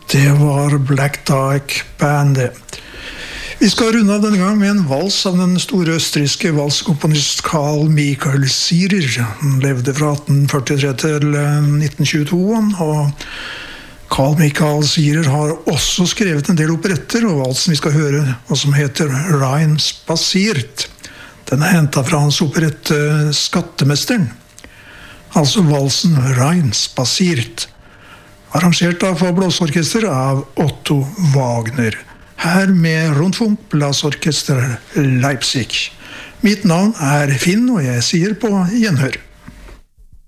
Det var Black Dyke Band, det. Vi skal runde av denne gang med en vals av den store østerrikske valskomponist Carl Michael Ziehrer. Han levde fra 1843 til 1922, og Carl Michael Ziehrer har også skrevet en del operetter, og valsen vi skal høre, og som heter Rhein Spaziert. Den er hentet fra hans operette Skattemesteren, altså valsen Rhein Spaziert, arrangert av blåsorkester av Otto Wagner. Her med Rundfunkblasorkester Leipzig. Mitt navn er Finn, og jeg sier på gjenhør.